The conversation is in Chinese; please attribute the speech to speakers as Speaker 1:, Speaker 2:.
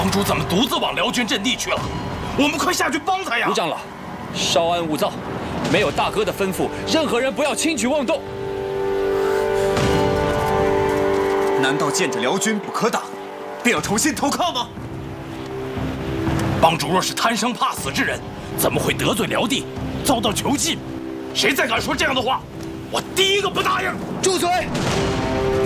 Speaker 1: 帮主怎么独自往辽军阵地去了？我们快下去帮他呀！
Speaker 2: 吴长老，稍安勿躁，没有大哥的吩咐，任何人不要轻举妄动。
Speaker 3: 难道见着辽军不可挡，便要重新投靠吗？
Speaker 1: 帮主若是贪生怕死之人，怎么会得罪辽地，遭到囚禁？谁再敢说这样的话，我第一个不答应！
Speaker 4: 住嘴！